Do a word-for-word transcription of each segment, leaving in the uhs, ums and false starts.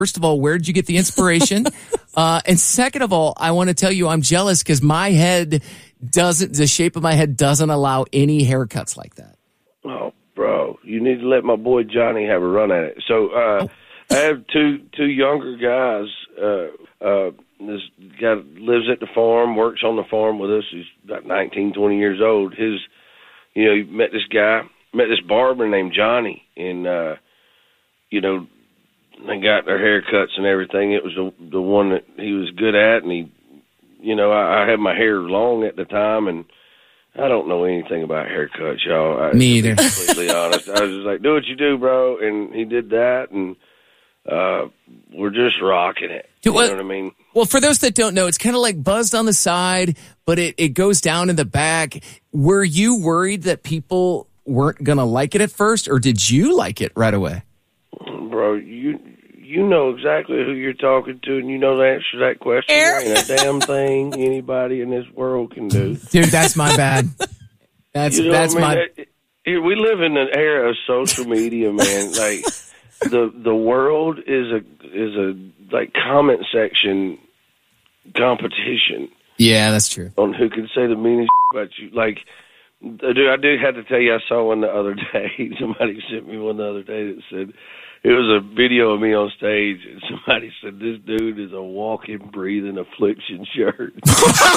First of all, where did you get the inspiration? uh, and second of all, I want to tell you I'm jealous because my head doesn't, the shape of my head doesn't allow any haircuts like that. Oh, bro, you need to let my boy Johnny have a run at it. So uh, I have two two younger guys. Uh, uh, this guy lives at the farm, works on the farm with us. He's about nineteen, twenty years old. His, you know, he met this guy, met this barber named Johnny, and, uh, you know, they got their haircuts and everything. It was the, the one that he was good at, and he, you know, I, I had my hair long at the time, and I don't know anything about haircuts, y'all. I, Me either. To be completely honest. I was just like, do what you do, bro, and he did that, and uh, we're just rocking it. You know what I mean? Well, for those that don't know, it's kind of like buzzed on the side, but it, it goes down in the back. Were you worried that people weren't going to like it at first, or did you like it right away? Bro, you you know exactly who you're talking to, and you know the answer to that question. There ain't a damn thing anybody in this world can do. Dude, that's my bad. That's you know that's I mean? my. It, it, we live in an era of social media, man. Like the the world is a is a like comment section competition. Yeah, that's true. On who can say the meanest about you. Like, dude, I do have to tell you, I saw one the other day. Somebody sent me one the other day that said. It was a video of me on stage, and somebody said, this dude is a walking, breathing affliction shirt. Dude,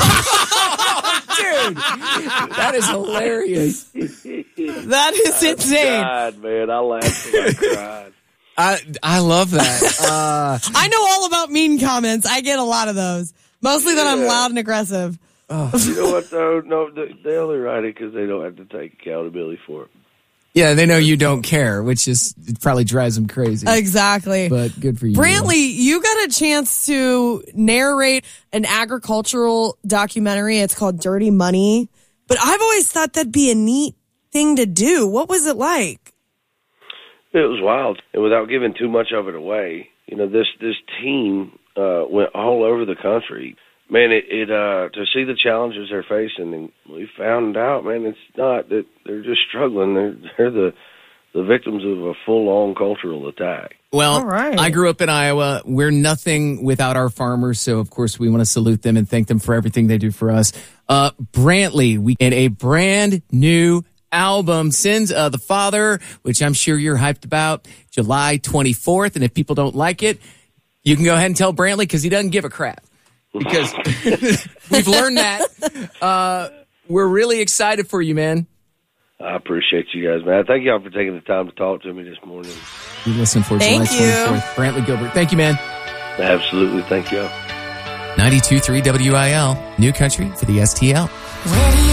that is hilarious. That is insane. God, man, I laughed till I cried. I I love that. Uh, I know all about mean comments. I get a lot of those. Mostly that yeah. I'm loud and aggressive. Oh. You know what, though? No, they only write it because they don't have to take accountability for it. Yeah, they know you don't care, which is it probably drives them crazy. Exactly. But good for you. Brantley, you got a chance to narrate an agricultural documentary. It's called Dirty Money. But I've always thought that'd be a neat thing to do. What was it like? It was wild. And without giving too much of it away, you know, this, this team uh, went all over the country. Man, it, it uh, to see the challenges they're facing, and we found out, man, it's not that they're just struggling. They're, they're the the victims of a full-on cultural attack. Well, all right. I grew up in Iowa. We're nothing without our farmers, so of course we want to salute them and thank them for everything they do for us. Uh, Brantley, we in a brand new album, Sins of the Father, which I'm sure you're hyped about, July twenty-fourth. And if people don't like it, you can go ahead and tell Brantley because he doesn't give a crap. Because we've learned that. Uh, we're really excited for you, man. I appreciate you guys, man. Thank y'all for taking the time to talk to me this morning. You listen for Thank July you. twenty-fourth. Brantley Gilbert. Thank you, man. Absolutely. Thank y'all. ninety-two point three W I L, New Country for the S T L.